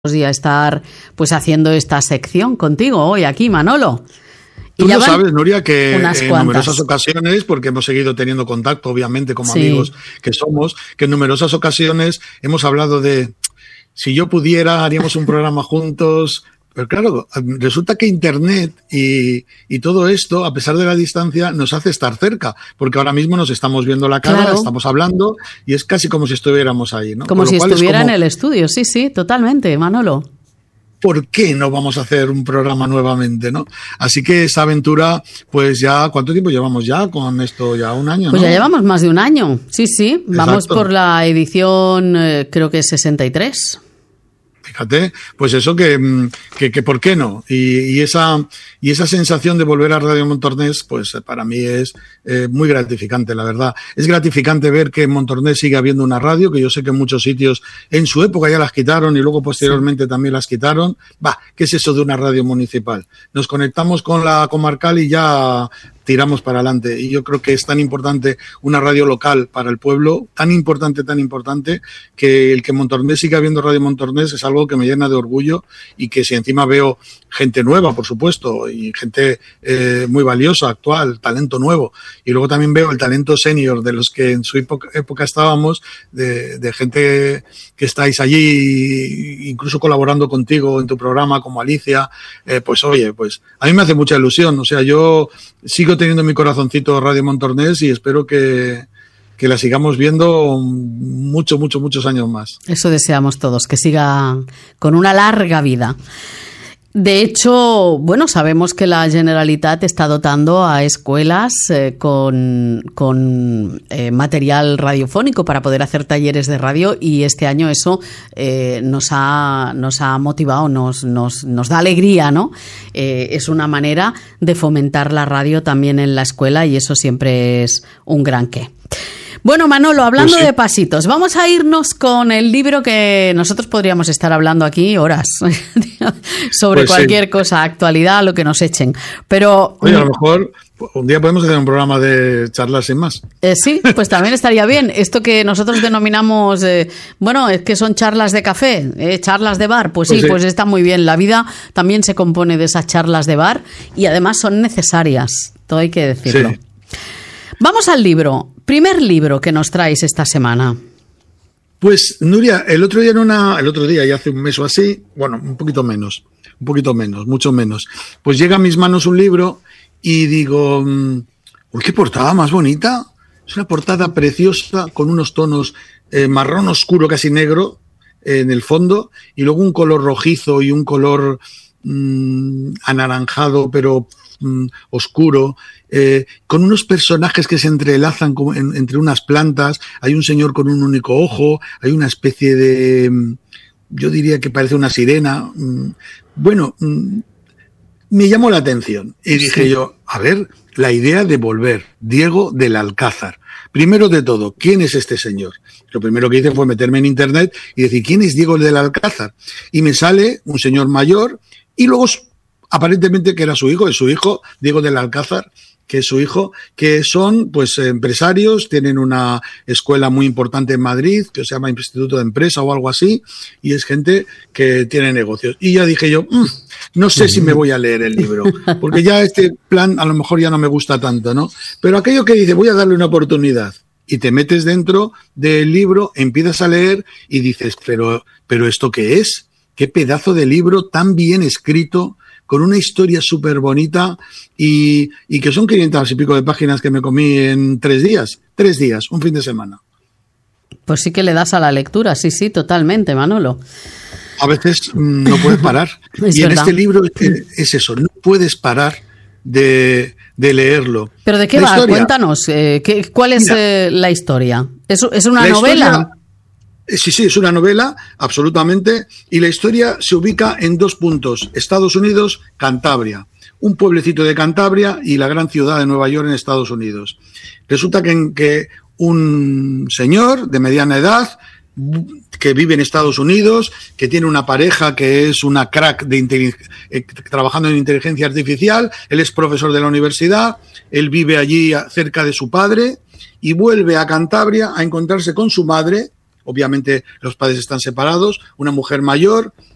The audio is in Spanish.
y a estar pues haciendo esta sección contigo hoy aquí, Manolo. Tú lo sabes, Nuria, que en numerosas ocasiones, porque hemos seguido teniendo contacto, obviamente, como amigos que somos, que en numerosas ocasiones hemos hablado de, si yo pudiera, haríamos un programa juntos. Pero claro, resulta que Internet y todo esto, a pesar de la distancia, nos hace estar cerca, porque ahora mismo nos estamos viendo la cara, estamos hablando y es casi como si estuviéramos ahí, ¿no? Como si estuviera en el estudio, sí, totalmente, Manolo. ¿Por qué no vamos a hacer un programa nuevamente, no? Así que esa aventura, pues ya, ¿cuánto tiempo llevamos ya con esto? Ya un año, ¿no? Pues ya llevamos más de un año, sí. Vamos por la edición, creo que es 63. Fíjate, pues eso que ¿por qué no? Y esa sensación de volver a Radio Montornès, pues para mí es muy gratificante, la verdad. Es gratificante ver que en Montornès sigue habiendo una radio, que yo sé que en muchos sitios en su época ya las quitaron y luego posteriormente también las quitaron. ¿Qué es eso de una radio municipal? Nos conectamos con la comarcal y ya tiramos para adelante. Y yo creo que es tan importante una radio local para el pueblo, tan importante, que el que Montornès siga habiendo Radio Montornès es algo que me llena de orgullo, y que si encima veo gente nueva, por supuesto, y gente muy valiosa, actual, talento nuevo, y luego también veo el talento senior de los que en su época estábamos, de gente que estáis allí, incluso colaborando contigo en tu programa, como Alicia, pues oye, pues a mí me hace mucha ilusión. O sea, yo sigo teniendo en mi corazoncito Radio Montornès y espero que la sigamos viendo muchos años más. Eso deseamos todos, que siga con una larga vida. De hecho, bueno, sabemos que la Generalitat está dotando a escuelas con material radiofónico para poder hacer talleres de radio, y este año eso nos ha motivado, nos da alegría, ¿no? Es una manera de fomentar la radio también en la escuela, y eso siempre es un gran qué. Bueno, Manolo, hablando de pasitos, vamos a irnos con el libro que nosotros podríamos estar hablando aquí horas sobre cualquier cosa, actualidad, lo que nos echen. Pero oye, a lo mejor un día podemos hacer un programa de charlas sin más. Sí, pues también estaría bien. Esto que nosotros denominamos, es que son charlas de café, charlas de bar, pues sí, pues está muy bien. La vida también se compone de esas charlas de bar y además son necesarias, todo hay que decirlo. Sí. Vamos al libro. Primer libro que nos traes esta semana. Pues, Nuria, el otro día, ya hace un mes o así, bueno, un poquito menos, mucho menos, pues llega a mis manos un libro y digo, uy, qué portada más bonita. Es una portada preciosa con unos tonos marrón oscuro, casi negro, en el fondo, y luego un color rojizo y un color anaranjado, pero oscuro, con unos personajes que se entrelazan entre unas plantas. Hay un señor con un único ojo, hay una especie de, yo diría que parece una sirena. Bueno, me llamó la atención y dije yo, a ver, la idea de volver, Diego del Alcázar. Primero de todo, ¿quién es este señor? Lo primero que hice fue meterme en internet y decir, ¿quién es Diego del Alcázar? Y me sale un señor mayor, y luego aparentemente que era su hijo, Diego del Alcázar, que es su hijo, que son pues empresarios, tienen una escuela muy importante en Madrid, que se llama Instituto de Empresa o algo así, y es gente que tiene negocios. Y ya dije yo, no sé si me voy a leer el libro, porque ya este plan a lo mejor ya no me gusta tanto, ¿no? Pero aquello que dice, voy a darle una oportunidad, y te metes dentro del libro, empiezas a leer y dices, pero ¿esto qué es? ¿Qué pedazo de libro tan bien escrito, con una historia súper bonita, y que son 500 y pico de páginas que me comí en 3 días, un fin de semana? Pues sí que le das a la lectura, sí, totalmente, Manolo. A veces no puedes parar. Y en este libro es eso, no puedes parar de leerlo. ¿Pero de qué va? Historia. Cuéntanos, ¿cuál es la historia? ¿Es una novela? Sí, es una novela, absolutamente, y la historia se ubica en 2 puntos: Estados Unidos, Cantabria, un pueblecito de Cantabria y la gran ciudad de Nueva York en Estados Unidos. Resulta que un señor de mediana edad que vive en Estados Unidos, que tiene una pareja que es una crack trabajando en inteligencia artificial, él es profesor de la universidad, él vive allí cerca de su padre y vuelve a Cantabria a encontrarse con su madre. Obviamente los padres están separados, una mujer mayor